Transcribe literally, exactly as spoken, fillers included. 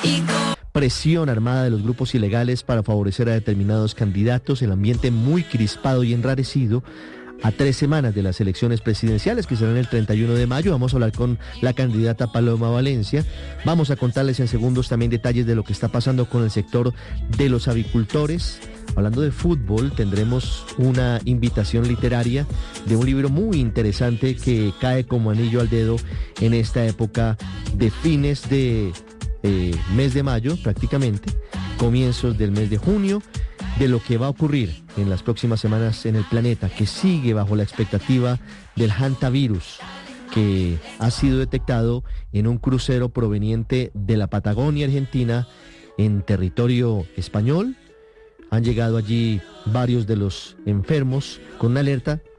Presión armada de los grupos ilegales para favorecer a determinados candidatos, el ambiente muy crispado y enrarecido a tres semanas de las elecciones presidenciales que serán el treinta y uno de mayo. Vamos a hablar con la candidata Paloma Valencia. Vamos a contarles en segundos también detalles de lo que está pasando con el sector de los avicultores. Hablando de fútbol, tendremos una invitación literaria de un libro muy interesante que cae como anillo al dedo en esta época de fines de eh, mes de mayo, prácticamente, comienzos del mes de junio, de lo que va a ocurrir en las próximas semanas en el planeta, que sigue bajo la expectativa del hantavirus, que ha sido detectado en un crucero proveniente de la Patagonia Argentina en territorio español. Han llegado allí varios de los enfermos con una alerta